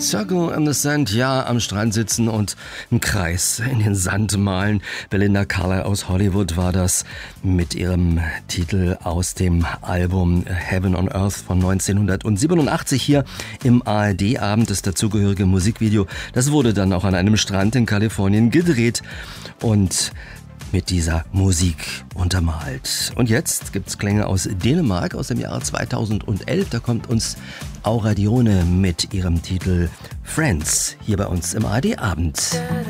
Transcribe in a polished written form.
Circle in the Sand, ja, am Strand sitzen und einen Kreis in den Sand malen. Belinda Carlisle aus Hollywood war das mit ihrem Titel aus dem Album Heaven on Earth von 1987 hier im ARD-Abend. Das dazugehörige Musikvideo, das wurde dann auch an einem Strand in Kalifornien gedreht und mit dieser Musik untermalt. Und jetzt gibt's Klänge aus Dänemark aus dem Jahre 2011. Da kommt uns Aura Dione mit ihrem Titel Friends hier bei uns im ARD-Abend.